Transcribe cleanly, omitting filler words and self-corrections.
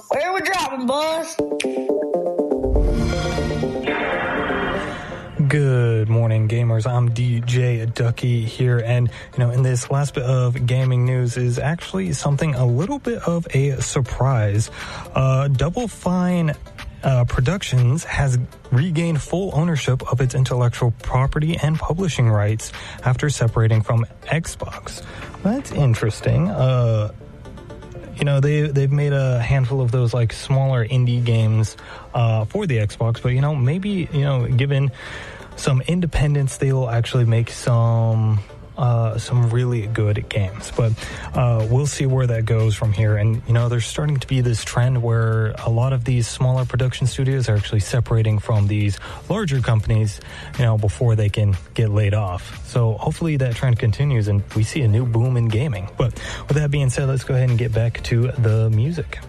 Where we dropping, boss? Good morning, gamers. I'm DJ Ducky here, and in this last bit of gaming news is actually something a little bit of a surprise. Double Fine Productions has regained full ownership of its intellectual property and publishing rights after separating from Xbox. That's interesting. They've made a handful of those like smaller indie games for the Xbox, but maybe given some independence, they will actually make some really good games. But we'll see where that goes from here. And there's starting to be this trend where a lot of these smaller production studios are actually separating from these larger companies, before they can get laid off. So hopefully that trend continues and we see a new boom in gaming. But with that being said, let's go ahead and get back to the music.